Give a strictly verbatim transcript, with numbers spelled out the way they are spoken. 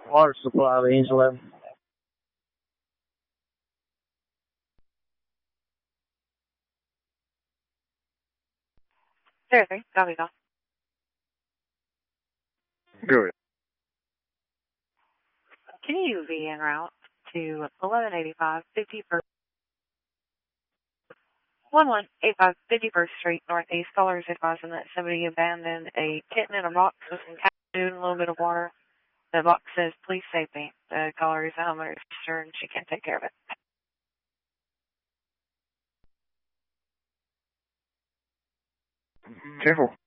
Water supply, Angelo. Zero three, copy call. Go ahead. Can you be en route to eleven eighty-five fifty-first eleven eighty-five fifty-first Street Northeast? Callers advising that somebody abandoned a kitten in a box with some cat food and a little bit of water. The box says, please save me. The caller is a homeowner's sister and she can't take care of it. Careful.